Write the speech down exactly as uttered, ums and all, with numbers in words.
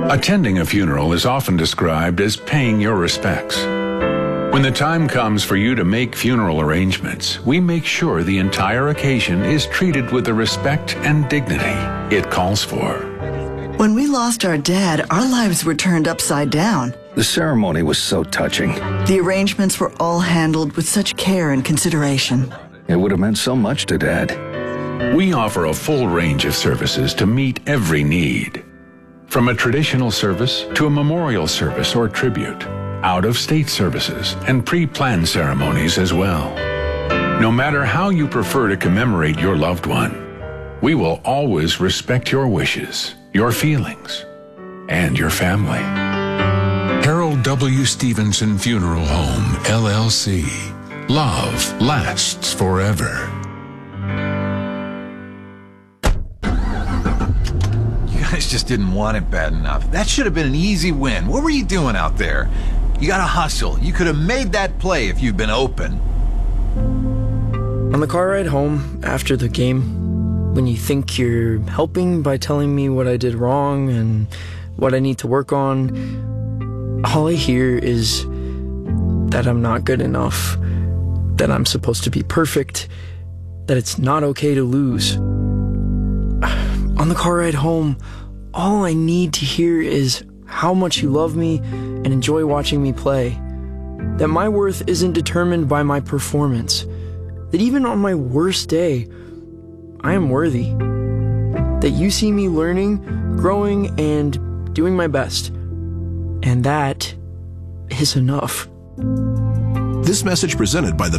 Attending a funeral is often described as paying your respects. When the time comes for you to make funeral arrangements, we make sure the entire occasion is treated with the respect and dignity it calls for. When we lost our dad, our lives were turned upside down. The ceremony was so touching. The arrangements were all handled with such care and consideration. It would have meant so much to Dad. We offer a full range of services to meet every need. From a traditional service to a memorial service or tribute, out-of-state services, and pre-planned ceremonies as well. No matter how you prefer to commemorate your loved one, we will always respect your wishes, your feelings, and your family. Harold W. Stevenson Funeral Home, L L C. Love lasts forever. You guys just didn't want it bad enough. That should have been an easy win. What were you doing out there? You gotta hustle. You could have made that play if you'd been open. On the car ride home after the game, when you think you're helping by telling me what I did wrong and what I need to work on, all I hear is that I'm not good enough, that I'm supposed to be perfect, that it's not okay to lose. On the car ride home, all I need to hear is how much you love me and enjoy watching me play. That my worth isn't determined by my performance. That even on my worst day, I am worthy. That you see me learning, growing, and doing my best. And that is enough. This message presented by the